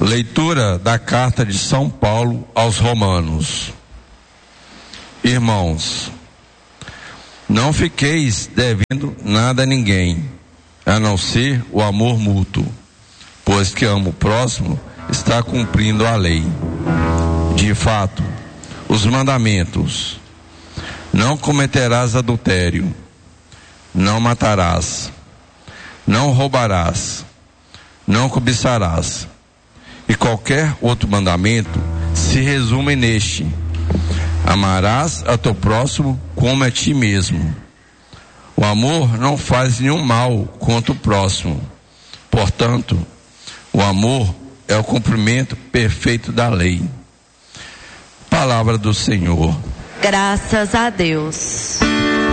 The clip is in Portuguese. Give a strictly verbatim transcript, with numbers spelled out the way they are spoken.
Leitura da carta de São Paulo aos Romanos. Irmãos, não fiqueis devendo nada a ninguém, a não ser o amor mútuo, pois que ama o próximo está cumprindo a lei. De fato, os mandamentos: não cometerás adultério, não matarás, não roubarás, não cobiçarás, e qualquer outro mandamento se resume neste: amarás a teu próximo como a ti mesmo. O amor não faz nenhum mal contra o próximo. Portanto, o amor é o cumprimento perfeito da lei. Palavra do Senhor. Graças a Deus.